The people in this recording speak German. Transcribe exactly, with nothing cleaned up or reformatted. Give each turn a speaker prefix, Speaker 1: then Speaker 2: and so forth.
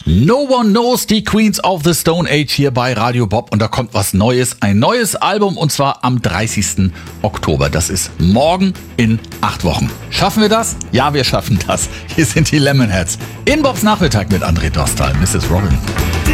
Speaker 1: No One Knows, die Queens of the Stone Age hier bei Radio Bob. Und da kommt was Neues, ein neues Album und zwar am dreißigsten Oktober. Das ist morgen in acht Wochen. Schaffen wir das? Ja, wir schaffen das. Hier sind die Lemonheads in Bobs Nachmittag mit André Dostal, Misses Robin.